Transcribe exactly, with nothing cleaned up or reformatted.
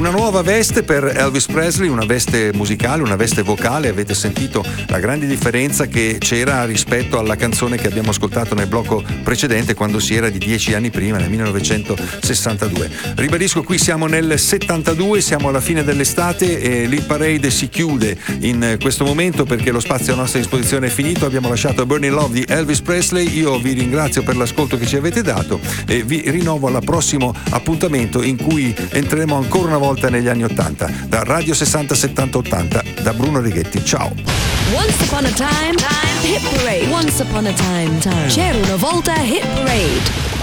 Una nuova veste per Elvis Presley, una veste musicale, una veste vocale. Avete sentito la grande differenza che c'era rispetto alla canzone che abbiamo ascoltato nel blocco precedente, quando si era di dieci anni prima, nel millenovecentosessantadue. Ribadisco, qui siamo nel settantadue, siamo alla fine dell'estate e l'Hit Parade si chiude in questo momento perché lo spazio a nostra disposizione è finito. Abbiamo lasciato Burning Love di Elvis Presley. Io vi ringrazio per l'ascolto che ci avete dato e vi rinnovo al prossimo appuntamento in cui entreremo ancora una volta negli anni ottanta. Da Radio sessanta settanta ottanta, da Bruno Righetti. Ciao. Once upon a time, time, Hit Parade. Once upon a time, time. C'era una volta Hit Parade.